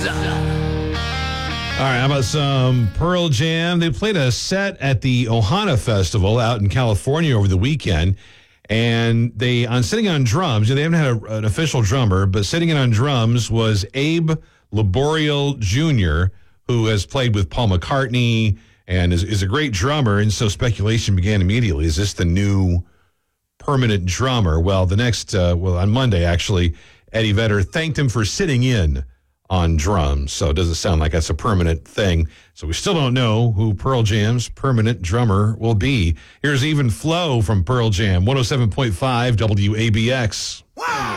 All right, how about some Pearl Jam? They played a set at the Ohana Festival out in California over the weekend. And they, on sitting on drums, they haven't had an official drummer, but sitting in on drums was Abe Laboriel Jr., who has played with Paul McCartney and is a great drummer. And so speculation began immediately. Is this the new permanent drummer? Well, on Monday, actually, Eddie Vedder thanked him for sitting in on drums. So it doesn't sound like that's a permanent thing. So we still don't know who Pearl Jam's permanent drummer will be. Here's Even Flow from Pearl Jam, 107.5 WABX. Wow.